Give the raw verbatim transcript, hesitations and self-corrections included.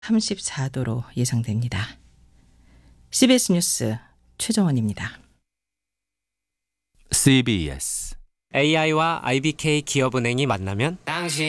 삼십사 도로 예상됩니다. 씨비에스 뉴스 최정원입니다. 씨비에스 에이아이와 아이비케이 기업은행이 만나면 당신